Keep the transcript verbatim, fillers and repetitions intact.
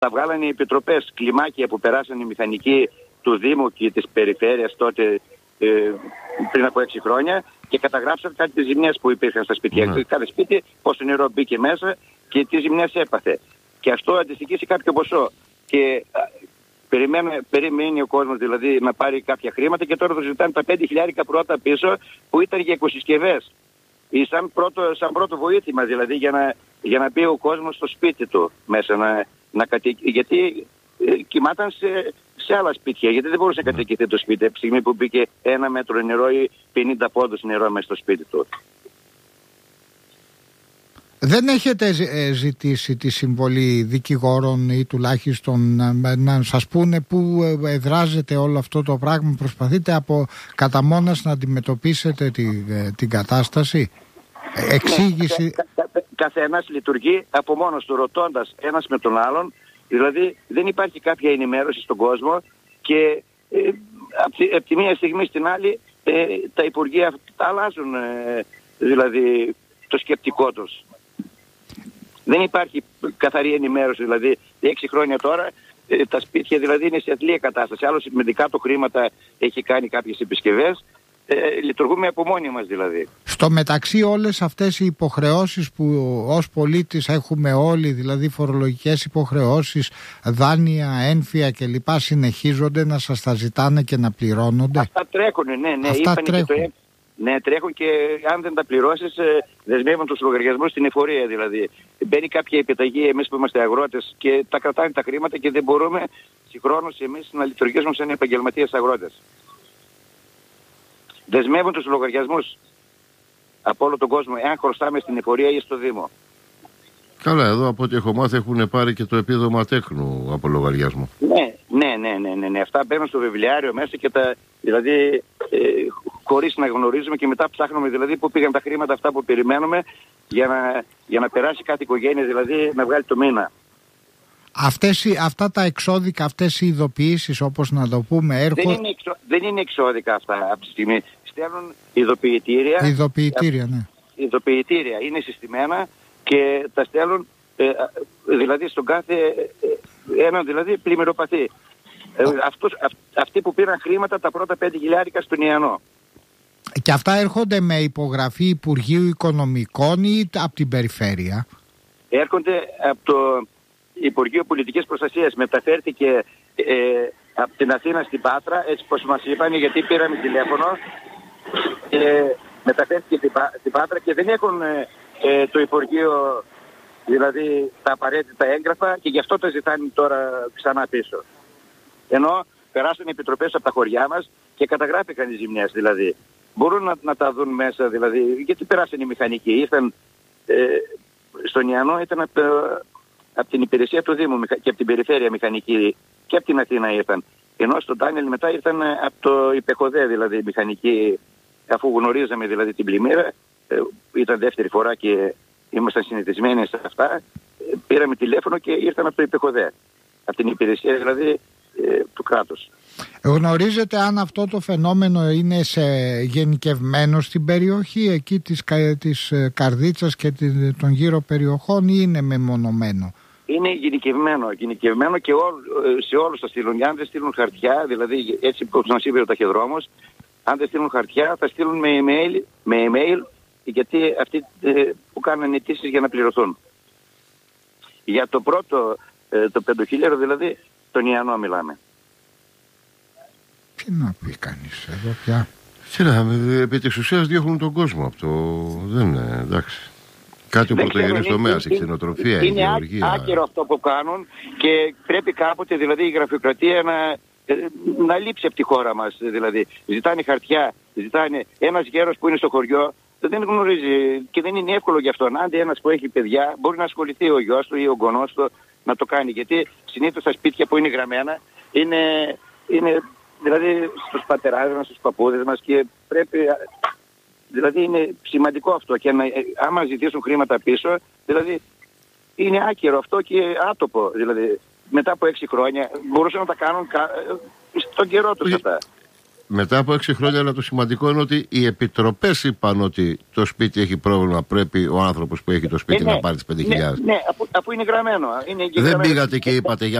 τα βγάλανε οι επιτροπές κλιμάκια που περάσαν οι μηχανικοί του Δήμου και της Περιφέρειας τότε ε, πριν από έξι χρόνια και καταγράψαν κάτι τις ζημιές που υπήρχαν στα σπίτια. Mm. Κάθε σπίτι πόσο νερό μπήκε μέσα και τι ζημιές έπαθε. Και αυτό αντιστοιχεί σε κάποιο ποσό. Και περιμένει ο κόσμος δηλαδή να πάρει κάποια χρήματα και τώρα το ζητάνε τα πέντε χιλιάρικα πρώτα πίσω που ήταν για οικοσυσκευές. Ή σαν πρώτο, σαν πρώτο βοήθημα δηλαδή για να, για να μπει ο κόσμος στο σπίτι του μέσα να, να κατοικεί. Γιατί ε, κοιμάταν σε, σε άλλα σπίτια. Γιατί δεν μπορούσε να κατοικηθεί το σπίτι από τη στιγμή που μπήκε ένα μέτρο νερό ή πενήντα πόντους νερό μέσα στο σπίτι του. Δεν έχετε ζητήσει τη συμβολή δικηγόρων ή τουλάχιστον να, να σας πούνε πού εδράζεται όλο αυτό το πράγμα? Προσπαθείτε από κατά μόνας να αντιμετωπίσετε τη, την κατάσταση? Εξήγηση. Ναι, κα, κα, κα, καθένας λειτουργεί από μόνος του, ρωτώντας ένας με τον άλλον. Δηλαδή δεν υπάρχει κάποια ενημέρωση στον κόσμο και ε, από, τη, από τη μία στιγμή στην άλλη ε, τα υπουργεία αλλάζουν ε, δηλαδή το σκεπτικό τους. Δεν υπάρχει καθαρή ενημέρωση, δηλαδή έξι χρόνια τώρα ε, τα σπίτια δηλαδή είναι σε αθλία κατάσταση. Άλλος με δικά του χρήματα έχει κάνει κάποιες επισκευές, ε, λειτουργούμε από μόνοι μας δηλαδή. Στο μεταξύ όλες αυτές οι υποχρεώσεις που ως πολίτης έχουμε όλοι, δηλαδή φορολογικές υποχρεώσεις, δάνεια, ένφια κλπ, συνεχίζονται να σας τα ζητάνε και να πληρώνονται? Αυτά τρέχουν, ναι, ναι. Αυτά τρέχουν. Και το... Ναι, τρέχουν και αν δεν τα πληρώσεις ε, δεσμεύουν τους λογαριασμούς στην εφορία δηλαδή. Μπαίνει κάποια επιταγή εμείς που είμαστε αγρότες και τα κρατάνε τα χρήματα και δεν μπορούμε συγχρόνως εμείς να λειτουργήσουμε σαν επαγγελματίες αγρότες. Δεσμεύουν τους λογαριασμούς από όλο τον κόσμο εάν χρωστάμε στην εφορία ή στο Δήμο. Καλά, εδώ από ό,τι έχω μάθει έχουν πάρει και το επίδομα τέκνου από λογαριασμό. Ναι, ναι, ναι, ναι, ναι, ναι. Αυτά μπαίνουν στο βιβλιάριο μέσα και τα, δηλαδή, ε, χωρίς να γνωρίζουμε και μετά ψάχνουμε δηλαδή πού πήγαν τα χρήματα αυτά που περιμένουμε για να, για να περάσει κάθε οικογένεια δηλαδή να βγάλει το μήνα. Αυτές, αυτά τα εξώδικα, αυτές οι ειδοποιήσεις όπως να το πούμε έρχονται... Δεν είναι, εξω, δεν είναι εξώδικα αυτά από τη στιγμή. Στέλνουν ειδοποιητήρια. Ειδοποιητήρια, ναι. Ειδοποιητήρια είναι συστημένα και τα στέλνουν ε, δηλαδή στον κάθε ε, έναν δηλαδή πλημμυροπαθή. Ε, αυτούς, αυ, αυτοί που πήραν χρήματα τα πρώτα πέντε χιλιάρικα στον Ιαννό. Και αυτά έρχονται με υπογραφή Υπουργείου Οικονομικών ή από την Περιφέρεια? Έρχονται από το Υπουργείο Πολιτικής Προστασίας. Μεταφέρθηκε ε, από την Αθήνα στην Πάτρα, έτσι πως μας είπαν, γιατί πήραμε τηλέφωνο. Ε, μεταφέρθηκε στην, στην Πάτρα και δεν έχουν ε, ε, το Υπουργείο δηλαδή τα απαραίτητα έγγραφα και γι' αυτό τα ζητάνε τώρα ξανά πίσω. Ενώ περάσαν οι επιτροπές από τα χωριά μας και καταγράφηκαν οι ζημιές δηλαδή. Μπορούν να, να τα δουν μέσα δηλαδή, γιατί περάσαν οι μηχανικοί. Ήρθαν ε, στον Ιαννό, ήταν από, από την υπηρεσία του Δήμου και από την Περιφέρεια μηχανική και από την Αθήνα ήρθαν. Ενώ στον Τάνιελ μετά ήρθαν από το Υπεχοδέ δηλαδή μηχανική, αφού γνωρίζαμε δηλαδή την πλημμύρα, ε, ήταν δεύτερη φορά και ήμασταν συνηθισμένοι σε αυτά, ε, πήραμε τηλέφωνο και ήρθαν από το Υπεχοδέ, από την υπηρεσία δηλαδή ε, του κράτους. Γνωρίζετε αν αυτό το φαινόμενο είναι σε γενικευμένο στην περιοχή εκεί της, της Καρδίτσας και των γύρω περιοχών ή είναι μεμονωμένο? Είναι γενικευμένο, γενικευμένο και ό, σε όλους τα στείλουν. Αν δεν στείλουν χαρτιά, δηλαδή έτσι όπως μας είπε ο ταχυδρόμος, αν δεν στείλουν χαρτιά θα στείλουν με email, με email γιατί αυτοί ε, που κάνουν αιτήσεις για να πληρωθούν. Για το πρώτο, ε, το πεντοχίλιαρο δηλαδή, τον Ιαννό μιλάμε. Τι να πει κανείς εδώ πια? Σειρά, επί της ουσίας διώχνουν τον κόσμο από το... Δεν είναι, εντάξει. Κάτι ο πρωτογενής τομέας, η ξενοτροφία, η γεωργία. Είναι άκυρο αυτό που κάνουν και πρέπει κάποτε δηλαδή η γραφειοκρατία να, να λείψει από τη χώρα μας. Δηλαδή. Ζητάνε χαρτιά, ζητάνε ένας γέρος που είναι στο χωριό, δεν γνωρίζει και δεν είναι εύκολο γι' αυτόν. Άντε ένας που έχει παιδιά μπορεί να ασχοληθεί ο γιος του ή ο γονός του να το κάνει. Γιατί συνήθως τα σπίτια που είναι γραμμένα είναι, είναι δηλαδή στους πατεράδες μας, στους παππούδες μας και πρέπει... Δηλαδή είναι σημαντικό αυτό και να, άμα ζητήσουν χρήματα πίσω, δηλαδή είναι άκυρο αυτό και άτοπο. Δηλαδή μετά από έξι χρόνια μπορούσαν να τα κάνουν κα, στον καιρό τους αυτά. μετά από έξι χρόνια, αλλά το σημαντικό είναι ότι οι επιτροπές είπαν ότι το σπίτι έχει πρόβλημα. Πρέπει ο άνθρωπος που έχει το σπίτι ε, ναι, να πάρει τις πέντε χιλιάδες. Ναι, ναι, αφού, αφού είναι γραμμένο. Είναι δεν πήγατε και είπατε